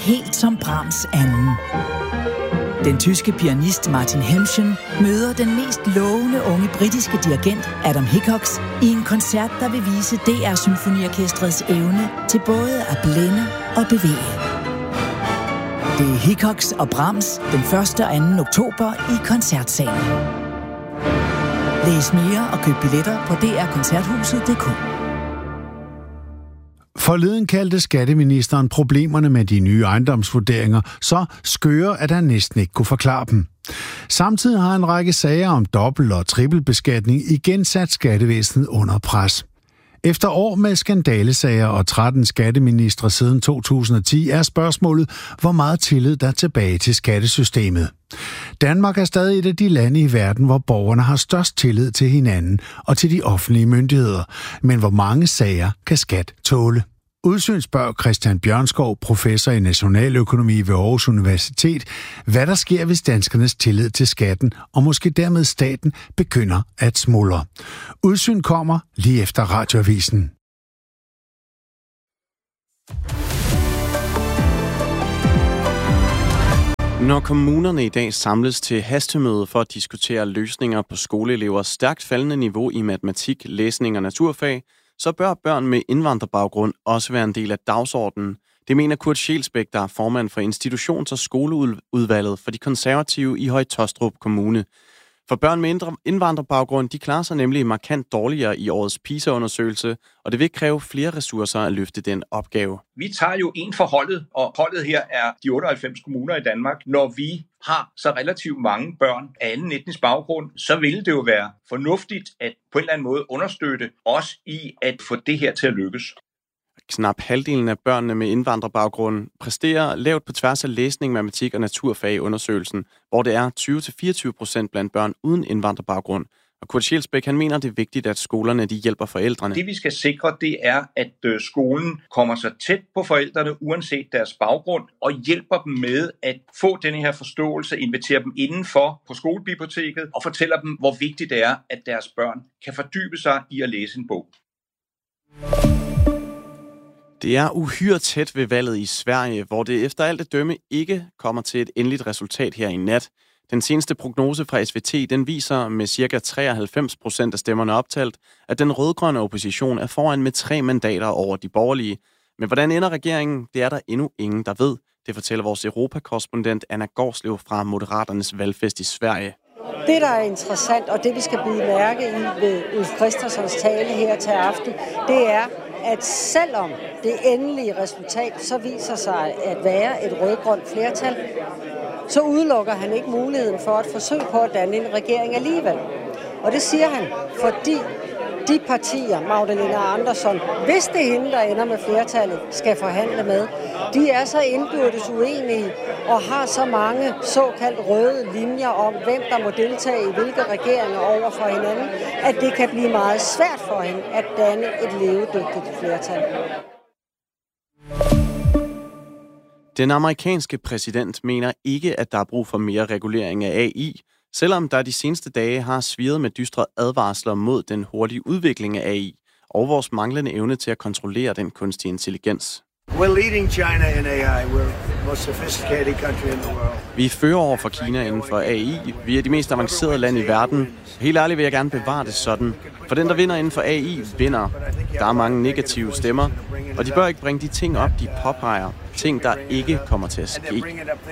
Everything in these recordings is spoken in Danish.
helt som Brahms anden. Den tyske pianist Martin Hemschen møder den mest lovende unge britiske dirigent Adam Hickox i en koncert, der vil vise DR Symfoniorkestrets evne til både at blænde og bevæge. Det er Hickox og Brahms den 1. og 2. oktober i Koncertsalen. Læs mere og køb billetter på drkoncerthuset.dk. Forleden kaldte skatteministeren problemerne med de nye ejendomsvurderinger så skøre, at han næsten ikke kunne forklare dem. Samtidig har en række sager om dobbelt- og trippelbeskatning igen sat skattevæsenet under pres. Efter år med skandalesager og 13 skatteministre siden 2010 er spørgsmålet, hvor meget tillid der er tilbage til skattesystemet. Danmark er stadig et af de lande i verden, hvor borgerne har størst tillid til hinanden og til de offentlige myndigheder. Men hvor mange sager kan skat tåle? Udsyn spørger Christian Bjørnskov, professor i nationaløkonomi ved Aarhus Universitet, hvad der sker, hvis danskernes tillid til skatten og måske dermed staten begynder at smuldre. Udsyn kommer lige efter Radioavisen. Når kommunerne i dag samles til hastemøde for at diskutere løsninger på skoleelevers stærkt faldende niveau i matematik, læsning og naturfag, så bør børn med indvandrerbaggrund også være en del af dagsordenen. Det mener Kurt Schelsbæk, der er formand for institutions- og skoleudvalget for de konservative i Høje Taastrup Kommune. For børn med indvandrerbaggrund, de klarer sig nemlig markant dårligere i årets PISA-undersøgelse, og det vil kræve flere ressourcer at løfte den opgave. Vi tager jo en for holdet, og holdet her er de 98 kommuner i Danmark. Når vi har så relativt mange børn af anden etnisk baggrund, så vil det jo være fornuftigt at på en eller anden måde understøtte os i at få det her til at lykkes. Knap halvdelen af børnene med indvandrerbaggrund præsterer lavt på tværs af læsning, matematik og naturfag i undersøgelsen, hvor det er 20-24% blandt børn uden indvandrerbaggrund. Og Kurt Schelsbæk, han mener, det er vigtigt, at skolerne de hjælper forældrene. Det vi skal sikre, det er, at skolen kommer så tæt på forældrene, uanset deres baggrund, og hjælper dem med at få denne her forståelse, inviterer dem indenfor på skolebiblioteket og fortæller dem, hvor vigtigt det er, at deres børn kan fordybe sig i at læse en bog. Det er uhyre tæt ved valget i Sverige, hvor det efter alt at dømme ikke kommer til et endeligt resultat her i nat. Den seneste prognose fra SVT, den viser med ca. 93% af stemmerne optalt, at den rødgrønne opposition er foran med 3 mandater over de borgerlige. Men hvordan ender regeringen? Det er der endnu ingen, der ved. Det fortæller vores europakorrespondent Anna Gårdslev fra Moderaternes valgfest i Sverige. Det, der er interessant, og det vi skal bide mærke i ved Ulf Kristerssons tale her til aften, det er, at selvom det endelige resultat så viser sig at være et rød-grønt flertal, så udelukker han ikke muligheden for at forsøge på at danne en regering alligevel. Og det siger han, fordi de partier, Magdalena Andersson, hvis det er hende, der ender med flertallet, skal forhandle med, de er så indbyrdes uenige og har så mange såkaldt røde linjer om, hvem der må deltage i hvilke regeringer over for hinanden, at det kan blive meget svært for hende at danne et levedygtigt flertal. Den amerikanske præsident mener ikke, at der er brug for mere regulering af AI, selvom der de seneste dage har svirret med dystre advarsler mod den hurtige udvikling af AI og vores manglende evne til at kontrollere den kunstige intelligens. We're leading China in AI. We're the most sophisticated country in the world. Vi fører over for Kina inden for AI. Vi er de mest avancerede land i verden. Helt ærligt vil jeg gerne bevare det sådan. For den, der vinder inden for AI, vinder. Der er mange negative stemmer, og de bør ikke bringe de ting op, de påpeger. Ting, der ikke kommer til at ske.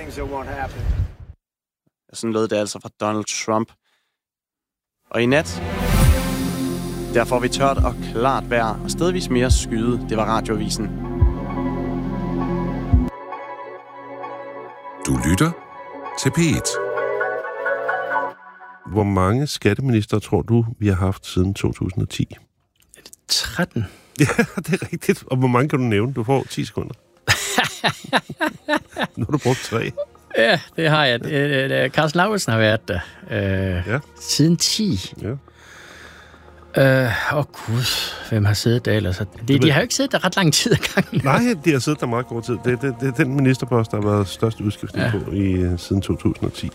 Sådan lød det altså fra Donald Trump. Og i nat, der får vi tørt og klart vejr, og stedvis mere skyde. Det var Radioavisen. Du lytter til P1. Hvor mange skatteminister tror du, vi har haft siden 2010? 13. Ja, det er rigtigt. Og hvor mange kan du nævne? Du får 10 sekunder. Nu har du brugt 3. Ja, det har jeg. Carsten Lauritsen har været der siden 10. Ja. Gud, hvem har siddet der ellers? De har jo ikke siddet der ret lang tid ad gangen. Nej, de har siddet der meget kort tid. Det er den ministerpost, der har været størst udskiftning på siden 2010.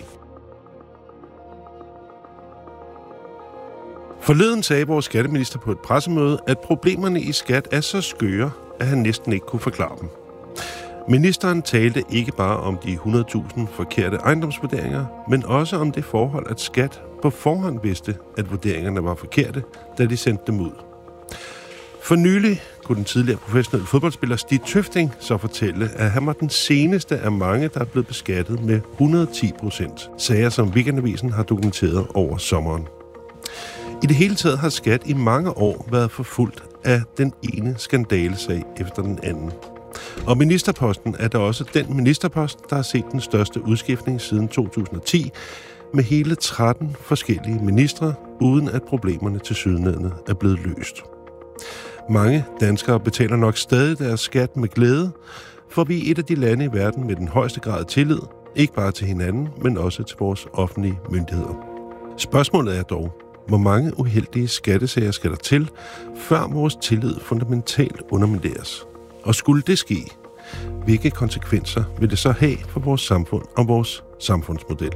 Forleden sagde vores skatteminister på et pressemøde, at problemerne i skat er så skøre, at han næsten ikke kunne forklare dem. Ministeren talte ikke bare om de 100.000 forkerte ejendomsvurderinger, men også om det forhold, at Skat på forhånd vidste, at vurderingerne var forkerte, da de sendte dem ud. For nylig kunne den tidligere professionelle fodboldspiller Stig Tøfting så fortælle, at han var den seneste af mange, der er blevet beskattet med 110%. Sager, som Weekendavisen har dokumenteret over sommeren. I det hele taget har Skat i mange år været forfulgt af den ene skandalesag efter den anden. Og ministerposten er da også den ministerpost, der har set den største udskiftning siden 2010, med hele 13 forskellige ministre, uden at problemerne tilsyneladende er blevet løst. Mange danskere betaler nok stadig deres skat med glæde, for vi er et af de lande i verden med den højeste grad af tillid, ikke bare til hinanden, men også til vores offentlige myndigheder. Spørgsmålet er dog, hvor mange uheldige skattesager skal der til, før vores tillid fundamentalt undermineres? Og skulle det ske, hvilke konsekvenser vil det så have for vores samfund og vores samfundsmodel?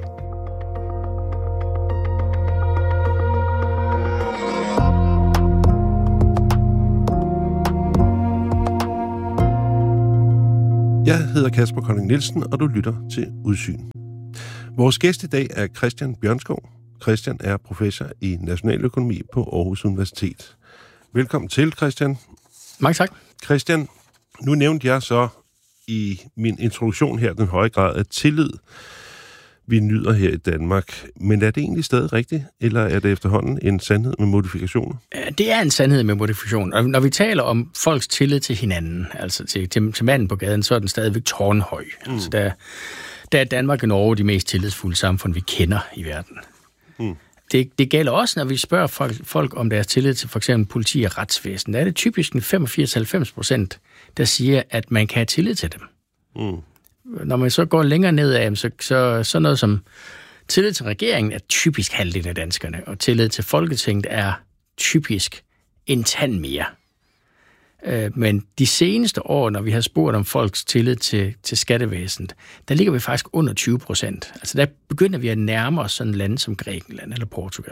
Jeg hedder Kasper Kolding Nielsen, og du lytter til Udsyn. Vores gæst i dag er Christian Bjørnskov. Christian er professor i nationaløkonomi på Aarhus Universitet. Velkommen til, Christian. Mange tak. Christian, nu nævnte jeg så i min introduktion her den høje grad af tillid, vi nyder her i Danmark. Men er det egentlig stadig rigtigt, eller er det efterhånden en sandhed med modifikationer? Det er en sandhed med modifikationer. Og når vi taler om folks tillid til hinanden, altså til manden på gaden, så er den stadigvæk tårnhøj. Altså der er Danmark og Norge de mest tillidsfulde samfund, vi kender i verden. Det gælder også, når vi spørger folk om deres tillid til for eksempel politi og retsvæsen. Der er det typisk 85-90%, der siger, at man kan have tillid til dem. Når man så går længere nedad, så noget som tillid til regeringen er typisk halvdelen af danskerne, og tillid til Folketinget er typisk en tand mere. Men de seneste år, når vi har spurgt om folks tillid til skattevæsenet, der ligger vi faktisk under 20%. Altså der begynder vi at nærme os sådan lande som Grækenland eller Portugal.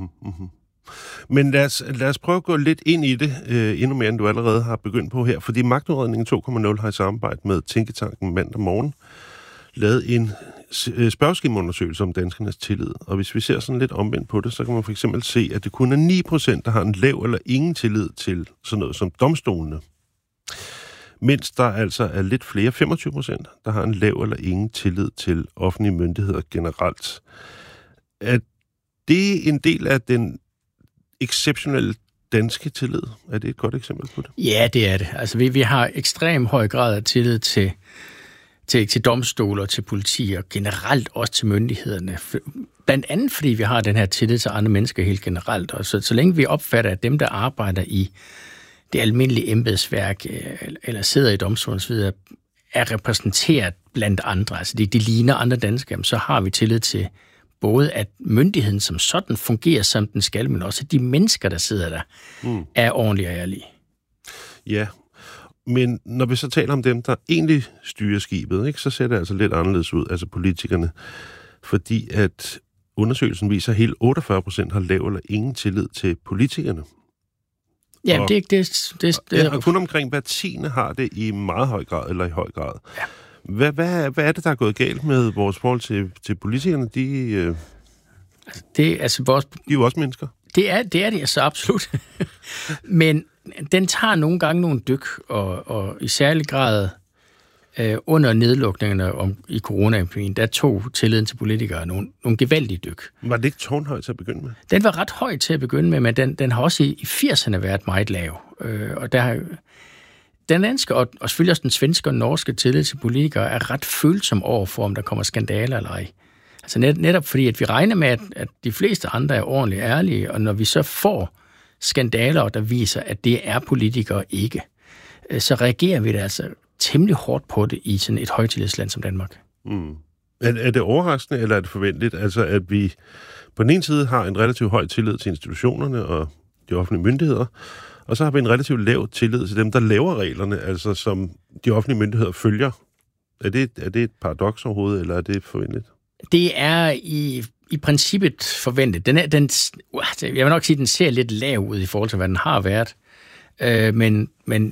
Men lad os prøve at gå lidt ind i det, endnu mere end du allerede har begyndt på her, fordi Magtudredningen 2.0 har i samarbejde med Tænketanken Mandag Morgen lavet en spørgeskemaundersøgelse om danskernes tillid. Og hvis vi ser sådan lidt omvendt på det, så kan man for eksempel se, at det kun er 9%, der har en lav eller ingen tillid til sådan noget som domstolene. Mens der altså er lidt flere, 25%, der har en lav eller ingen tillid til offentlige myndigheder generelt. Er det en del af den exceptionelle danske tillid? Er det et godt eksempel på det? Ja, det er det. Altså vi har ekstrem høj grad af tillid til domstoler, til politi og generelt også til myndighederne. Blandt andet fordi vi har den her tillid til andre mennesker helt generelt. Og så længe vi opfatter, at dem, der arbejder i det almindelige embedsværk eller sidder i domstolen osv., er repræsenteret blandt andre, altså de ligner andre danskere, så har vi tillid til både at myndigheden som sådan fungerer, som den skal, men også at de mennesker, der sidder der, er ordentlige og ærlige. Ja, men når vi så taler om dem, der egentlig styrer skibet, ikke, så ser det altså lidt anderledes ud, altså politikerne, fordi at undersøgelsen viser, at hele 48% har lav eller ingen tillid til politikerne. Ja, og kun omkring hver tiende har det i meget høj grad, eller i høj grad. Ja. Hvad er det, der er gået galt med vores forhold til politikerne? De er jo også mennesker. Det er de altså absolut. Men den tager nogle gange nogle dyk, og i særlig grad under nedlukningerne i coronaepidemien, der tog tilliden til politikere nogle gevaldige dyk. Var det ikke tårnhøj til at begynde med? Den var ret høj til at begynde med, men den har også i 80'erne været meget lav. Og der har den danske, og selvfølgelig også den svenske og norske tillid til politikere, er ret følsom over for, om der kommer skandaler eller ej. Altså netop fordi, at vi regner med, at de fleste andre er ordentligt ærlige, og når vi så får skandaler, der viser, at det er politikere ikke, så reagerer vi da altså temmelig hårdt på det i sådan et højtillidsland som Danmark. Er det overraskende, eller er det forventeligt, altså at vi på den ene side har en relativt høj tillid til institutionerne og de offentlige myndigheder, og så har vi en relativt lav tillid til dem, der laver reglerne, altså som de offentlige myndigheder følger? Er det et paradoks overhovedet, eller er det forventeligt? Det er i princippet forventet. Jeg vil nok sige, at den ser lidt lav ud i forhold til, hvad den har været. Men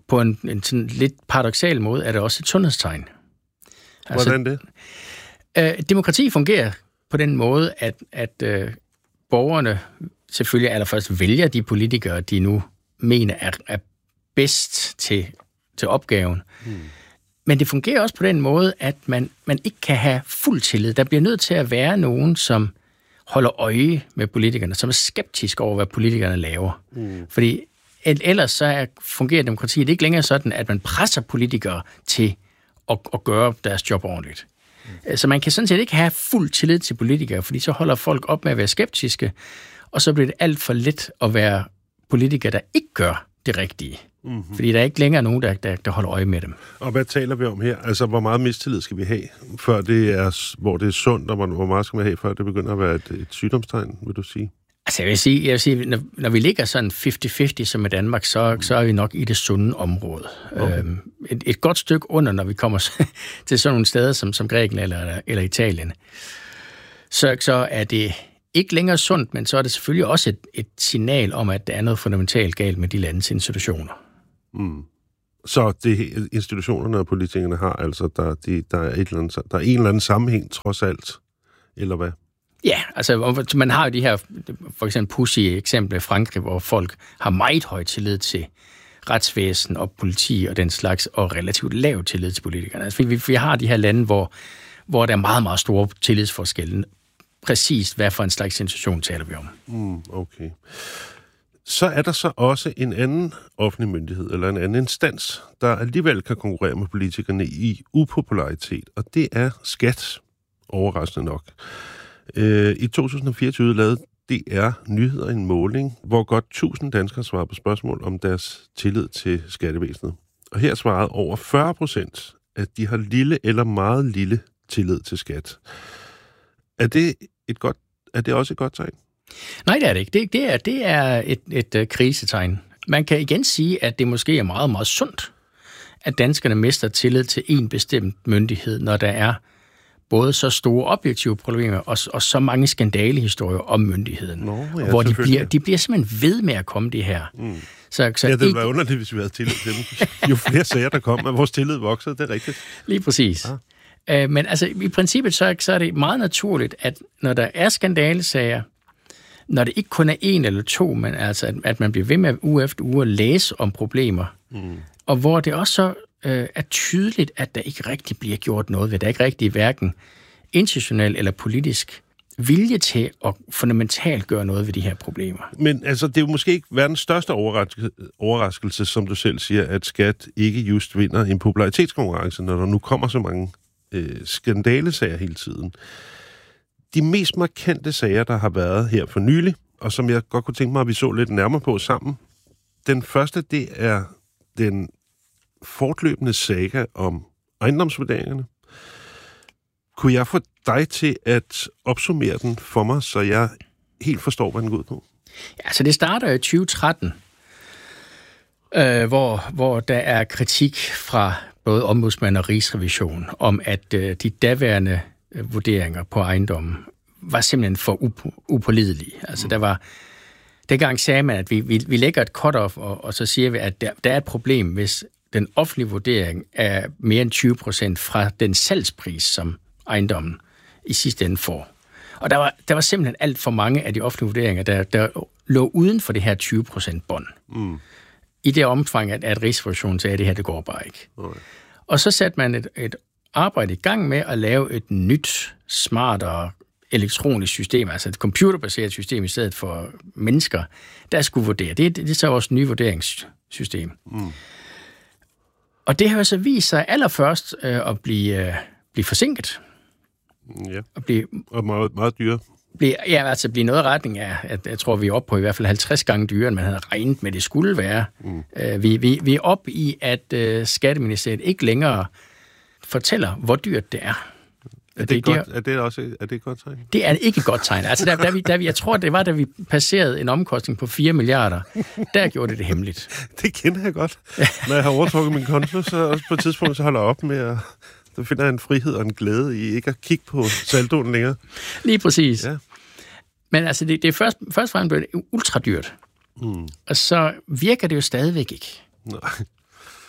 på en sådan lidt paradoksal måde er det også et sundhedstegn. Hvordan det? Demokrati fungerer på den måde, at borgerne selvfølgelig allerførst vælger de politikere, de nu mener er bedst til opgaven. Men det fungerer også på den måde, at man ikke kan have fuld tillid. Der bliver nødt til at være nogen, som holder øje med politikerne, som er skeptiske over, hvad politikerne laver. Fordi ellers så fungerer demokratiet ikke længere sådan, at man presser politikere til at gøre deres job ordentligt. Så man kan sådan set ikke have fuld tillid til politikere, fordi så holder folk op med at være skeptiske, og så bliver det alt for let at være politikere, der ikke gør det rigtige. Fordi der er ikke længere nogen, der holder øje med dem. Og hvad taler vi om her? Altså, hvor meget mistillid skal vi have, før det er, hvor det er sundt, og hvor meget skal man have, før det begynder at være et sygdomstegn, vil du sige? Altså, jeg vil sige når vi ligger sådan 50-50 som i Danmark, så er vi nok i det sunde område. Okay. Et godt stykke under, når vi kommer til sådan nogle steder som Grækenland eller Italien. Så er det ikke længere sundt, men så er det selvfølgelig også et signal om, at der er noget fundamentalt galt med de landes institutioner. Så det institutionerne og politikerne har, altså der er en eller anden sammenhæng trods alt, eller hvad? Ja, altså man har jo de her, for eksempel pussy eksempler i Frankrig, hvor folk har meget høj tillid til retsvæsen og politi og den slags, og relativt lav tillid til politikerne. Altså, vi har de her lande, hvor der er meget, meget store tillidsforskelle. Præcis, hvad for en slags institution taler vi om. Okay. Så er der så også en anden offentlig myndighed, eller en anden instans, der alligevel kan konkurrere med politikerne i upopularitet, og det er skat, overraskende nok. I 2024 lavede DR Nyheder en måling, hvor godt 1000 danskere svarede på spørgsmål om deres tillid til skattevæsenet. Og her svarede over 40%, at de har lille eller meget lille tillid til skat. Er det også et godt tegn? Nej, det er det ikke. Det er et krisetegn. Man kan igen sige, at det måske er meget, meget sundt, at danskerne mister tillid til en bestemt myndighed, når der er både så store objektive problemer og så mange skandalehistorier om myndigheden. Hvor de bliver simpelthen ved med at komme det her. Så det ville være underligt, hvis vi havde tillid til dem. Jo flere sager, der kom, at vores tillid voksede, det er rigtigt. Lige præcis. Men altså, i princippet så er det meget naturligt, at når der er skandalesager, når det ikke kun er en eller to, men altså, at man bliver ved med uge efter uge at læse om problemer, og hvor det også så er tydeligt, at der ikke rigtig bliver gjort noget ved. Der er ikke rigtig hverken institutionel eller politisk vilje til at fundamentalt gøre noget ved de her problemer. Men altså, det er jo måske ikke verdens største overraskelse, som du selv siger, at skat ikke just vinder en popularitetskonkurrence, når der nu kommer så mange skandalesager hele tiden. De mest markante sager, der har været her for nylig, og som jeg godt kunne tænke mig, at vi så lidt nærmere på sammen. Den første, det er den fortløbende saga om ejendomsvurderingerne. Kunne jeg få dig til at opsummere den for mig, så jeg helt forstår, hvad den går ud på? Ja, så det starter i 2013, hvor der er kritik fra både ombudsmand og rigsrevision om, at de daværende vurderinger på ejendommen var simpelthen for upålidelige. Altså dengang sagde man, at vi lægger et cut-off, og så siger vi, at der er et problem, hvis den offentlige vurdering er mere end 20% fra den salgspris, som ejendommen i sidste ende får. Og der var simpelthen alt for mange af de offentlige vurderinger, der lå uden for det her 20% bånd. I det omfang, at rigsrevisionen sagde, at det her, det går bare ikke. Okay. Og så satte man et arbejde i gang med at lave et nyt, smartere elektronisk system, altså et computerbaseret system i stedet for mennesker, der skulle vurdere. Det er så vores nye vurderingssystem. Og det har så vist sig allerførst at blive forsinket. Ja, og meget, meget dyre. Blive noget retning af, at jeg tror, vi er oppe på i hvert fald 50 gange dyrere, end man havde regnet med, det skulle være. Vi er oppe i, at Skatteministeriet ikke længere fortæller, hvor dyrt det er. Er det et godt tegn? Det er ikke et godt tegn. Altså, jeg tror, det var, da vi passerede en omkostning på 4 milliarder, der gjorde det hemmeligt. Det kender jeg godt. Når jeg har overtrukket min konto, så også på et tidspunkt, så holder jeg op med at... Så finder jeg en frihed og en glæde i ikke at kigge på saldoen længere. Lige præcis. Ja. Men altså, det er først og fremmest blevet ultra dyrt. Og så virker det jo stadigvæk ikke. Nej.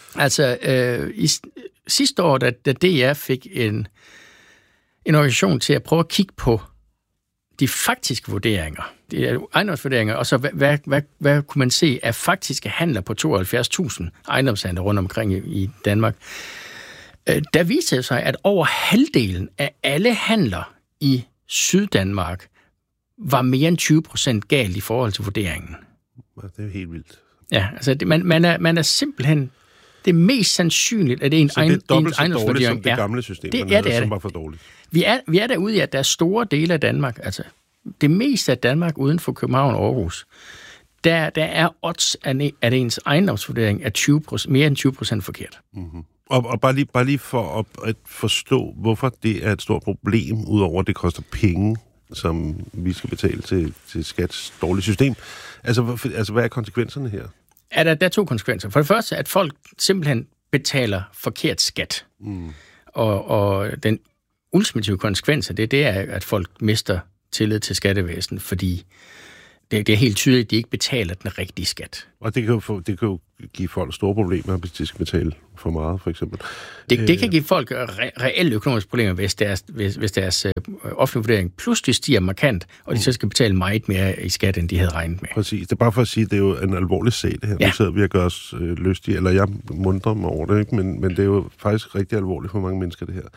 Altså, sidste år, da DR fik en organisation til at prøve at kigge på de faktiske vurderinger, de ejendomsvurderinger, og så hvad kunne man se af faktiske handler på 72.000 ejendomshandler rundt omkring i Danmark. Der viste det sig, at over halvdelen af alle handler i Syddanmark var mere end 20% galt i forhold til vurderingen. Det er helt vildt. Ja, altså man er simpelthen det mest sandsynligt, at det er en ejendomsvurdering. Så det er dobbelt så dårligt som det gamle system, som var for dårligt. Vi er derude i, at der er store dele af Danmark, altså det meste af Danmark uden for København og Aarhus, der er odds, at ens ejendomsvurdering er mere end 20% forkert. Mm-hmm. Og bare lige for at forstå, hvorfor det er et stort problem, udover at det koster penge, som vi skal betale til Skats dårlige system. Altså, hvad er konsekvenserne her? Der er 2 konsekvenser. For det første, at folk simpelthen betaler forkert skat. Mm. Og den ultimative konsekvens af det er, at folk mister tillid til skattevæsenet, fordi det er helt tydeligt, at de ikke betaler den rigtige skat. Og det kan jo give folk store problemer, hvis de skal betale for meget, for eksempel. Det kan give folk reelle økonomiske problemer, hvis deres offentlige vurdering pludselig stiger markant, og de så skal betale meget mere i skat, end de havde regnet med. Præcis. Det er bare for at sige, at det er jo en alvorlig sag, det her. Ja. Nu sidder vi og gør os lystige, eller jeg mundrer mig over det, ikke? Men det er jo faktisk rigtig alvorligt for mange mennesker, det her.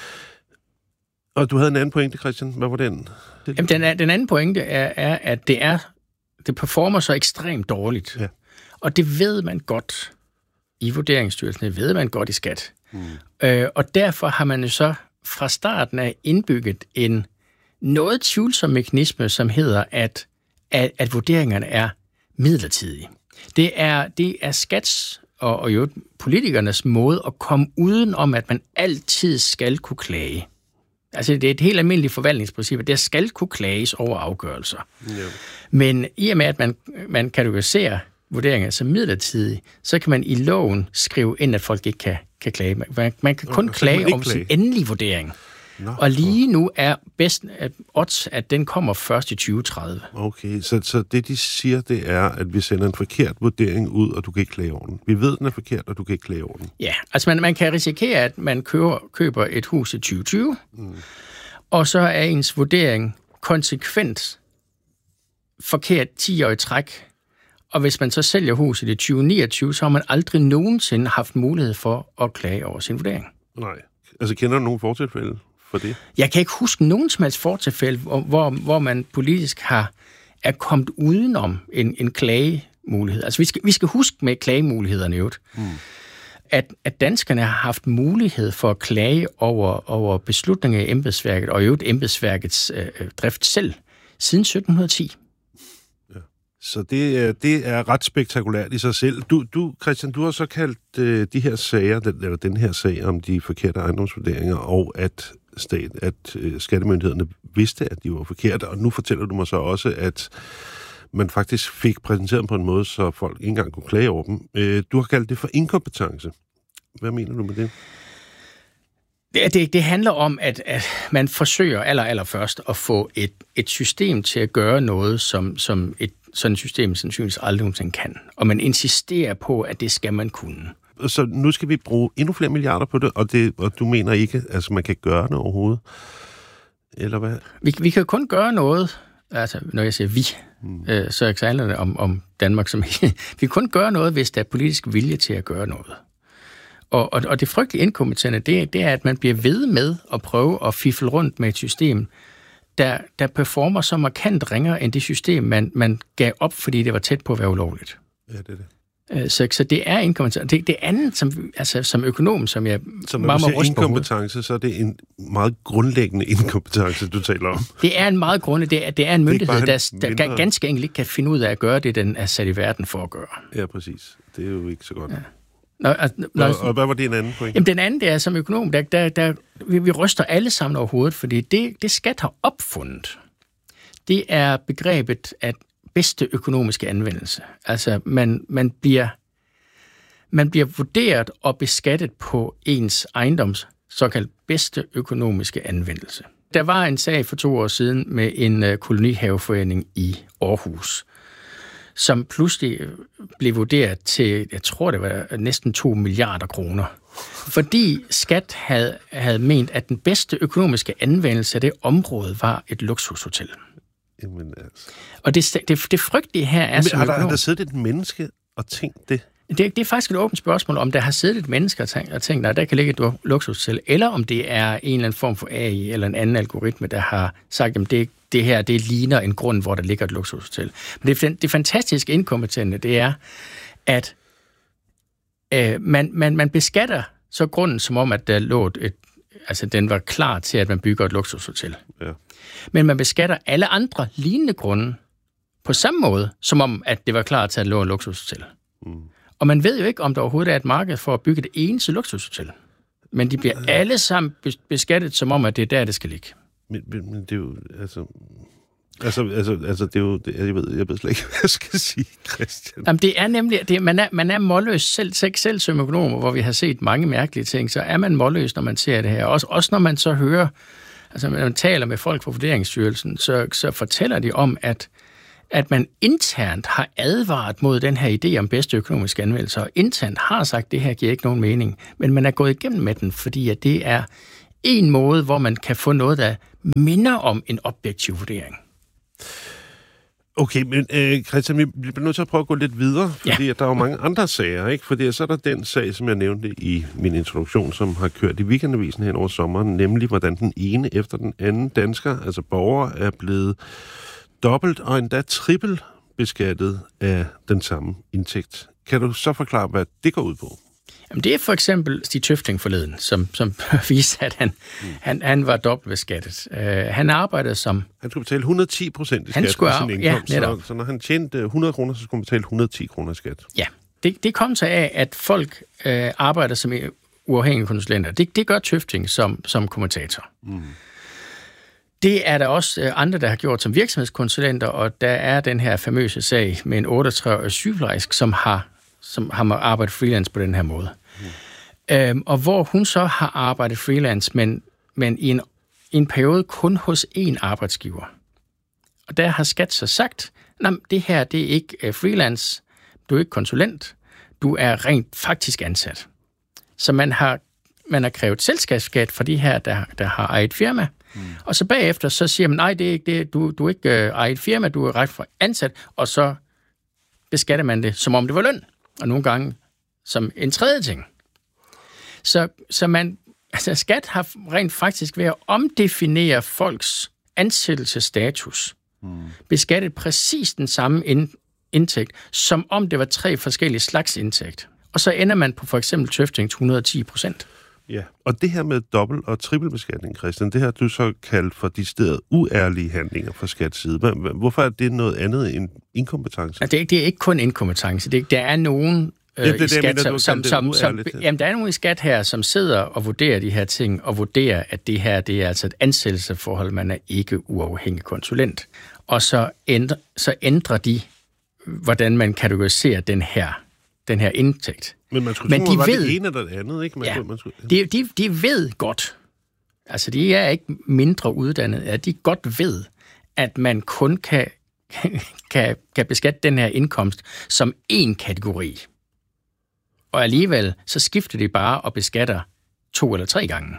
Og du havde en anden pointe, Christian. Hvad var den? Jamen, den anden pointe er, at det performer så ekstremt dårligt. Ja. Og det ved man godt i Vurderingsstyrelsen, det ved man godt i skat. Mm. Og derfor har man jo så fra starten af indbygget en noget tvivlsom mekanisme, som hedder, at vurderingerne er midlertidige. Det er skats og jo politikernes måde at komme uden om, at man altid skal kunne klage. Altså, det er et helt almindeligt forvaltningsprincip, at der skal kunne klages over afgørelser. Ja. Men i og med, at man kategoriserer vurderinger som midlertidige, så kan man i loven skrive ind, at folk ikke kan klage. Man kan kun klage om sin endelige vurdering. Nå, og lige nu er bedst odds, at den kommer først i 2030. Okay, så det de siger, det er, at vi sender en forkert vurdering ud, og du kan ikke klage over den. Vi ved, den er forkert, og du kan ikke klage over den. Ja, altså man kan risikere, at man køber et hus i 2020, og så er ens vurdering konsekvent forkert 10 år i træk. Og hvis man så sælger huset i 2029, så har man aldrig nogensinde haft mulighed for at klage over sin vurdering. Nej, altså kender du nogen fortilfælde for det? Jeg kan ikke huske nogen som helst fortilfælde, hvor man politisk er kommet udenom en klagemulighed. Altså vi skal huske med klagemulighederne i øvrigt, at danskerne har haft mulighed for at klage over beslutninger i embedsværket, og i øvrigt embedsværkets drift selv, siden 1710. Så det er ret spektakulært i sig selv. Du Christian, du har så kaldt de her sager, eller den her sag om de forkerte ejendomsvurderinger, og at skattemyndighederne vidste, at de var forkerte, og nu fortæller du mig så også, at man faktisk fik præsenteret dem på en måde, så folk ikke engang kunne klage over dem. Du har kaldt det for inkompetence. Hvad mener du med det? Det handler om, at man forsøger allerførst at få et system til at gøre noget, som sådan et system sandsynligvis aldrig nogensinde kan. Og man insisterer på, at det skal man kunne. Så nu skal vi bruge endnu flere milliarder på det, og du mener ikke, at man kan gøre det overhovedet? Eller hvad? Vi kan kun gøre noget, altså når jeg siger vi, så handler det om Danmark som vi kan kun gøre noget, hvis der er politisk vilje til at gøre noget. Og det frygtelige inkompetente, det er, at man bliver ved med at prøve at fifle rundt med et system, der performer så markant ringere end det system, man gav op, fordi det var tæt på at være ulovligt. Ja, det er det. Så det er inkompetence. Det andet, som økonom, som jeg så når du siger inkompetence, så er det en meget grundlæggende inkompetence, du taler om. Det er en meget grundlæggende. Det er en myndighed, der ganske enkelt ikke kan finde ud af at gøre det, den er sat i verden for at gøre. Ja, præcis. Det er jo ikke så godt. Ja. Og hvad var det en anden point? Jamen, den anden, det er som økonom, vi ryster alle sammen over hovedet, fordi det skat har opfundet, det er begrebet at bedste økonomiske anvendelse. Altså, man bliver vurderet og beskattet på ens ejendoms såkaldt bedste økonomiske anvendelse. Der var en sag for 2 år siden med en kolonihaveforening i Aarhus, som pludselig blev vurderet til, jeg tror det var næsten 2 milliarder kroner. Fordi skat havde ment, at den bedste økonomiske anvendelse af det område var et luksushotel. Jamen, altså. Og det frygtelige her er... Men har der siddet et menneske og tænkt det? Det er faktisk et åbent spørgsmål, om der har siddet et menneske og tænkt, at der kan ligge et luksushotel, eller om det er en eller anden form for AI eller en anden algoritme, der har sagt, at det her ligner en grund, hvor der ligger et luksushotel. Men det fantastiske inkompetente, det er, at man beskatter så grunden, som om, at der lå den var klar til, at man bygger et luksushotel. Ja. Men man beskatter alle andre lignende grunde på samme måde, som om, at det var klar til, at der lå et luksushotel. Mm. Og man ved jo ikke, om der overhovedet er et marked for at bygge det eneste luksushotel. Men de bliver alle sammen beskattet, som om, at det er der, det skal ligge. Men det er jo, det er jo, jeg ved slet ikke, hvad jeg skal sige, Christian. Jamen, det er nemlig, man er målløs, selv som økonomer, hvor vi har set mange mærkelige ting, så er man målløs, når man ser det her. Også når man så hører, altså når man taler med folk fra Vurderingsstyrelsen, så fortæller de om, at man internt har advaret mod den her idé om bedste økonomiske anvendelse, og internt har sagt, at det her giver ikke nogen mening, men man er gået igennem med den, fordi at det er en måde, hvor man kan få noget, der minder om en objektiv vurdering. Okay, men Christian, vi bliver nødt til at prøve at gå lidt videre, fordi at der er jo mange andre sager, ikke? Fordi så er der den sag, som jeg nævnte i min introduktion, som har kørt i Weekendavisen hen over sommeren, nemlig hvordan den ene efter den anden dansker, altså borger, er blevet dobbelt og endda trippelt beskattet af den samme indtægt. Kan du så forklare, hvad det går ud på? Jamen, det er for eksempel Stig Tøfting forleden, som viste, at han var dobbeltbeskattet. Han arbejdede som... Han skulle betale 110% i skat af sin indkomst, så når han tjente 100 kroner, så skulle han betale 110 kroner i skat. Ja, det kom så af, at folk arbejder som uafhængige konsulenter. Det gør Tøfting som kommentator. Mm. Det er der også andre, der har gjort som virksomhedskonsulenter, og der er den her famøse sag med en 38-årig sygeplejerske, som har arbejdet freelance på den her måde. Mm. Og hvor hun så har arbejdet freelance, men i en periode kun hos én arbejdsgiver. Og der har skat så sagt, det her det er ikke freelance, du er ikke konsulent, du er rent faktisk ansat. Så man har krævet selskabsskat for de her, der har eget firma. Mm. Og så bagefter så siger man, nej, det er ikke det, du er ikke eget firma, du er ret for ansat, og så beskatter man det, som om det var løn. Og nogle gange som en tredje ting. Så skat har rent faktisk ved at omdefinere folks ansættelsesstatus, beskattet præcis den samme indtægt, som om det var 3 forskellige slags indtægt. Og så ender man på for eksempel Tøftings 110%. Ja, og det her med dobbelt- og trippelbeskatning, Christian, det har du så kaldt for decideret uærlige handlinger fra skats side. Hvorfor er det noget andet end inkompetence? Det er ikke kun inkompetence. Der er nogen i skat, der er nogen i skat her, som sidder og vurderer de her ting, og vurderer, at det her det er altså et ansættelsesforhold, man er ikke uafhængig konsulent. Og så ændrer de, hvordan man kategoriserer den her indtægt. Men man skulle tro, at det ene eller det andet, ikke? De ved godt, altså de er ikke mindre uddannede, at de godt ved, at man kun kan beskatte den her indkomst som én kategori. Og alligevel, så skifter de bare og beskatter 2 eller 3 gange.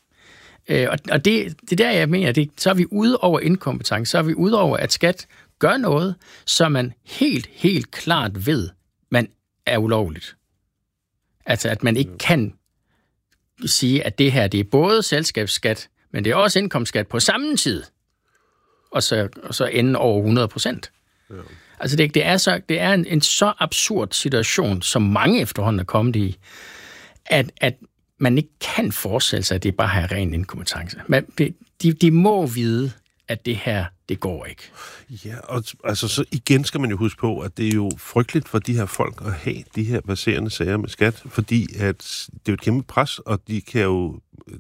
Og det der, jeg mener, så er vi ude over inkompetence, så er vi ude over, at skat gør noget, som man helt klart ved, man er ulovligt. Altså, at man ikke kan sige, at det her, det er både selskabsskat, men det er også indkomstskat på samme tid. Og så ende over 100%. Ja. Altså, det er en så absurd situation, som mange efterhånden er kommet i, at man ikke kan forestille sig, at det bare har ren inkompetence. Men de må vide, at det her, det går ikke. Ja, og altså så igen skal man jo huske på, at det er jo frygteligt for de her folk at have de her verserende sager med skat, fordi at det er jo et kæmpe pres, og de kan jo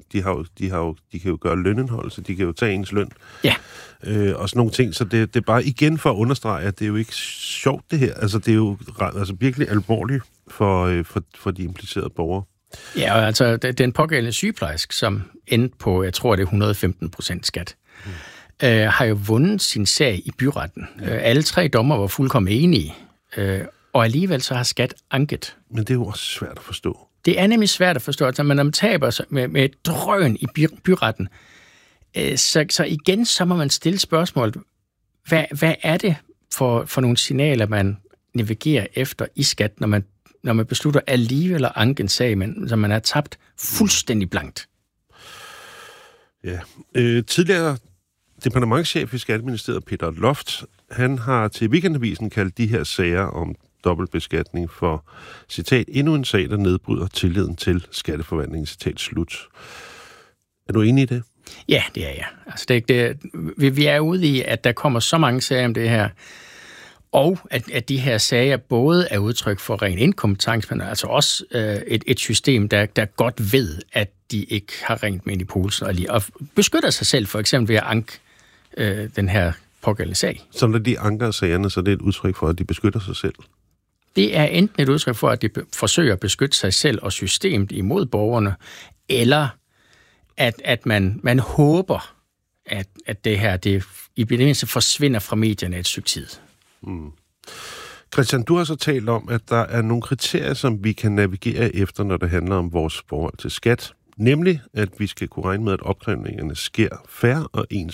gøre lønindholdelse, de kan jo tage ens løn. Ja. Og sådan nogle ting, så det er bare igen for at understrege, at det er jo ikke sjovt det her. Altså det er jo virkelig alvorligt for de implicerede borgere. Ja, og altså den pågældende sygeplejerske, som endte på, jeg tror det er 115% skat, har jo vundet sin sag i byretten. Alle 3 dommer var fuldkommen enige og alligevel så har skat anket. Men det er jo også svært at forstå. Det er nemlig svært at forstå, at når man taber med et drøn i byretten, så igen så må man stille spørgsmålet, hvad er det for nogle signaler, man navigerer efter i skat, når man beslutter alligevel at anke en sag, som man har tabt fuldstændig blankt? Ja. Tidligere departementschef i Skatteministeriet, Peter Loft, han har til Weekendavisen kaldt de her sager om dobbeltbeskatning for, citat, endnu en sag, der nedbryder tilliden til skatteforvaltningen, citat slut. Er du enig i det? Ja, det er jeg. Altså, vi er ude i, at der kommer så mange sager om det her, og at de her sager både er udtryk for ren inkompetence, men altså også et system, der godt ved, at de ikke har rent med i posen og beskytter sig selv, for eksempel ved at anke den her pågældende sag. Så når de anker sagerne, så det er et udtryk for, at de beskytter sig selv? Det er enten et udtryk for, at de forsøger at beskytte sig selv og systemet imod borgerne, eller at man håber, at det her det i det mindste forsvinder fra medierne et stykke tid. Mm. Christian, du har så talt om, at der er nogle kriterier, som vi kan navigere efter, når det handler om vores forhold til skat. Nemlig, at vi skal kunne regne med, at opkrævningerne sker fair og ens